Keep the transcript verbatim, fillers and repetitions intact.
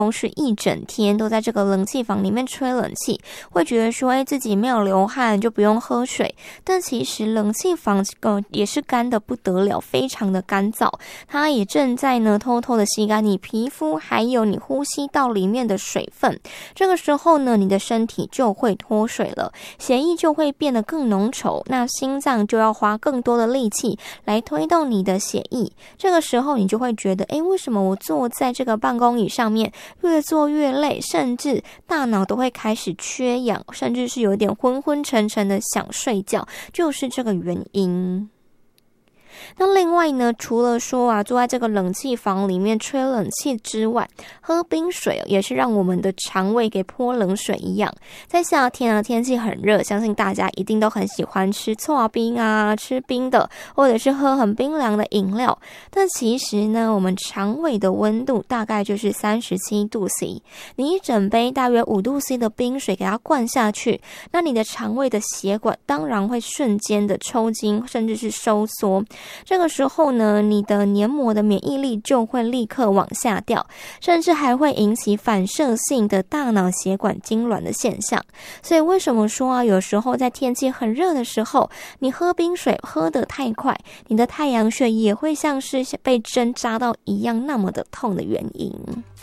同时一整天都在这个冷气房里面吹冷气，会觉得说哎自己没有流汗就不用喝水，但其实冷气房呃也是干的不得了，非常的干燥，它也正在呢偷偷的吸干你皮肤还有你呼吸道里面的水分，这个时候呢你的身体就会脱水了，血液就会变得更浓稠，那心脏就要花更多的力气来推动你的血液，这个时候你就会觉得哎为什么我坐在这个办公椅上面越做越累，甚至大脑都会开始缺氧，甚至是有点昏昏沉沉的想睡觉，就是这个原因。那另外呢，除了说啊坐在这个冷气房里面吹冷气之外，喝冰水也是让我们的肠胃给泼冷水一样。在夏天啊天气很热，相信大家一定都很喜欢吃剉冰啊，吃冰的，或者是喝很冰凉的饮料，但其实呢我们肠胃的温度大概就是三十七度 C， 你一整杯大约五度 C 的冰水给它灌下去，那你的肠胃的血管当然会瞬间的抽筋甚至是收缩，这个时候呢你的黏膜的免疫力就会立刻往下掉，甚至还会引起反射性的大脑血管痉挛的现象。所以为什么说啊有时候在天气很热的时候，你喝冰水喝得太快，你的太阳穴也会像是被针扎到一样那么的痛的原因。